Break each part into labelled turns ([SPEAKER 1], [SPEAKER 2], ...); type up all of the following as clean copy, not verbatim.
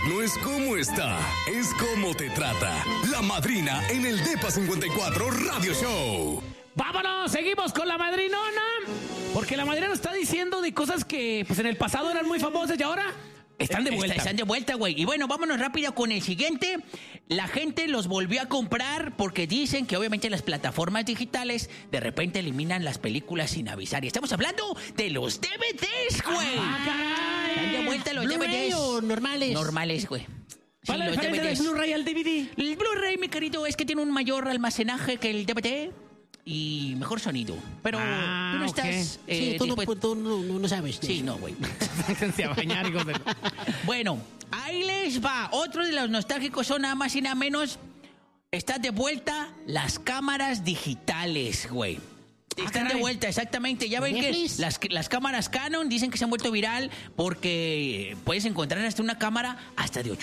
[SPEAKER 1] no es cómo está, es cómo te trata. La Madrina en el Depa 54 Radio Show.
[SPEAKER 2] ¡Vámonos! Seguimos con la madrinona. Porque la madrina nos está diciendo de cosas que pues en el pasado eran muy famosas y ahora están de vuelta.
[SPEAKER 3] Están de vuelta, güey. Y bueno, vámonos rápido con el siguiente. La gente los volvió a comprar porque dicen que obviamente las plataformas digitales de repente eliminan las películas sin avisar. Y estamos hablando de los DVDs, güey.
[SPEAKER 2] ¡Ah, caray!
[SPEAKER 3] Están de vuelta los
[SPEAKER 4] ¿Blu-ray
[SPEAKER 3] DVDs.
[SPEAKER 4] o normales?
[SPEAKER 3] Normales, güey.
[SPEAKER 2] ¿Cuál es la diferencia del Blu-ray al DVD?
[SPEAKER 3] El Blu-ray, mi querido, es que tiene un mayor almacenaje que el DVD y mejor sonido. Pero tú no
[SPEAKER 2] ok.
[SPEAKER 3] estás...
[SPEAKER 4] Sí, tú no sabes.
[SPEAKER 3] Sí, no, güey.
[SPEAKER 2] Sáquense a bañar, hijos de...
[SPEAKER 3] Bueno, ahí les va. Otro de los nostálgicos son nada más y nada menos. Están de vuelta las cámaras digitales, güey. Están de
[SPEAKER 2] caray.
[SPEAKER 3] vuelta, exactamente. Ya ven que
[SPEAKER 4] Netflix.
[SPEAKER 3] las cámaras Canon dicen que se han vuelto viral porque puedes encontrar hasta una cámara hasta de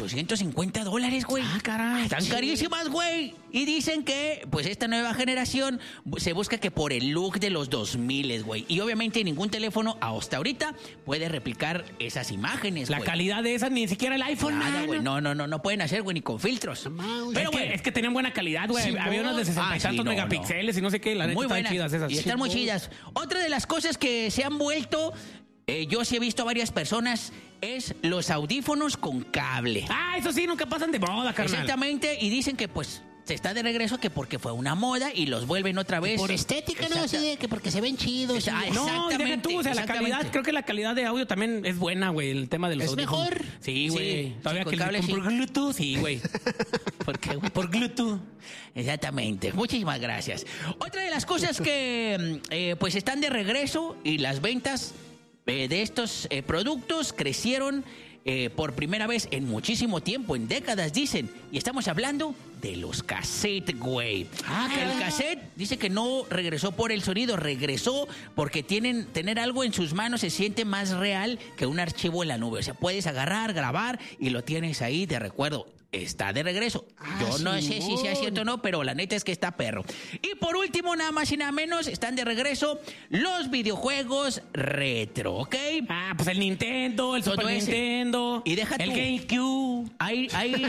[SPEAKER 3] $850, güey.
[SPEAKER 2] Ah, caray.
[SPEAKER 3] Están
[SPEAKER 2] Sí.
[SPEAKER 3] carísimas, güey. Y dicen que, pues, esta nueva generación se busca que por el look de los 2000, güey. Y obviamente ningún teléfono hasta ahorita puede replicar esas imágenes,
[SPEAKER 2] La
[SPEAKER 3] güey.
[SPEAKER 2] calidad de esas, ni siquiera el iPhone.
[SPEAKER 3] Nada, güey. No pueden hacer, güey, ni con filtros.
[SPEAKER 4] Mouse.
[SPEAKER 3] Pero,
[SPEAKER 2] es,
[SPEAKER 3] güey,
[SPEAKER 2] es que tenían buena calidad, güey.
[SPEAKER 4] Sí,
[SPEAKER 2] Había unas de 60 y
[SPEAKER 3] sí,
[SPEAKER 2] tantos
[SPEAKER 3] no,
[SPEAKER 2] megapíxeles y no sé qué. La neta
[SPEAKER 3] muy
[SPEAKER 2] están
[SPEAKER 3] buenas.
[SPEAKER 2] chidas esas.
[SPEAKER 3] Y están muy
[SPEAKER 4] Sí,
[SPEAKER 3] chidas. Otra de las cosas que se han vuelto, yo sí he visto a varias personas, es los audífonos con cable.
[SPEAKER 2] Ah, eso sí, nunca pasan de moda, carnal.
[SPEAKER 3] Exactamente, y dicen que pues se está de regreso que porque fue una moda y los vuelven otra vez.
[SPEAKER 4] Por estética, ¿no? Así de que porque se ven chidos.
[SPEAKER 3] Esa-
[SPEAKER 4] y-
[SPEAKER 2] No, y deja tú, o sea, la
[SPEAKER 3] exactamente.
[SPEAKER 2] calidad, creo que la calidad de audio también es buena, güey, el tema de los
[SPEAKER 4] ¿Es
[SPEAKER 2] audífonos.
[SPEAKER 4] mejor?
[SPEAKER 2] Sí, güey.
[SPEAKER 3] Sí,
[SPEAKER 2] Todavía
[SPEAKER 3] sí,
[SPEAKER 2] que
[SPEAKER 3] con cable, sí.
[SPEAKER 2] por Bluetooth, sí, güey.
[SPEAKER 3] ¿Por qué, güey?
[SPEAKER 2] Por Bluetooth.
[SPEAKER 3] Exactamente, muchísimas gracias. Otra de las cosas que pues están de regreso y las ventas de estos productos crecieron por primera vez en muchísimo tiempo, en décadas dicen, y estamos hablando de los cassettes, güey. El cassette dice que no regresó por el sonido, regresó porque tener algo en sus manos se siente más real que un archivo en la nube. O sea, puedes agarrar, grabar y lo tienes ahí de recuerdo. Está de regreso. Yo no sé si sea cierto o no, pero la neta es que está perro. Y por último, nada más y nada menos, están de regreso los videojuegos retro, ¿ok?
[SPEAKER 2] Ah, pues el Nintendo, el
[SPEAKER 3] Todo
[SPEAKER 2] Super
[SPEAKER 3] ese.
[SPEAKER 2] Nintendo.
[SPEAKER 3] Y deja
[SPEAKER 2] el
[SPEAKER 3] tú.
[SPEAKER 2] GameCube.
[SPEAKER 3] Hay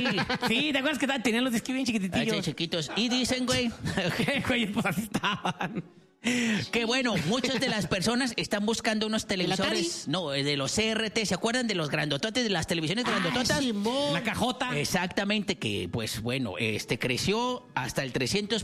[SPEAKER 2] Sí, ¿te acuerdas que tenían los discos bien chiquititillos?
[SPEAKER 3] chiquitos. Y dicen, güey,
[SPEAKER 2] Güey, pues así estaban.
[SPEAKER 3] que bueno, muchas de las personas están buscando unos televisores, no, de los CRT, ¿se acuerdan de los grandototes, de las televisiones grandototas?
[SPEAKER 4] Simón.
[SPEAKER 2] La cajota.
[SPEAKER 3] Exactamente, que pues bueno, creció hasta el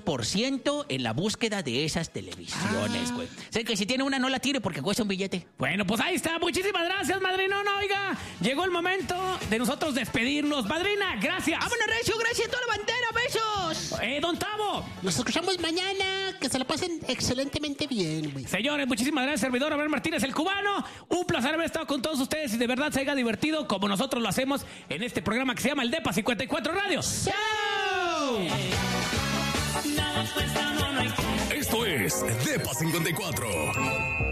[SPEAKER 3] 300% en la búsqueda de esas televisiones, güey. Sé que si tiene una no la tire porque cuesta un billete.
[SPEAKER 2] Bueno, pues ahí está. Muchísimas gracias, madrinona. Oiga, llegó el momento de nosotros despedirnos. Madrina, gracias.
[SPEAKER 3] ¡Vámonos, Recio! ¡Gracias a toda la bandera! ¡Besos!
[SPEAKER 2] Don Tavo.
[SPEAKER 4] Nos escuchamos mañana. Que se la pasen excelentemente bien, güey.
[SPEAKER 2] Señores, muchísimas gracias, servidor Abel Martínez, el cubano. Un placer haber estado con todos ustedes y de verdad se haya divertido como nosotros lo hacemos en este programa que se llama El Depa 54 Radio. ¡Chao!
[SPEAKER 1] Esto es Depa 54.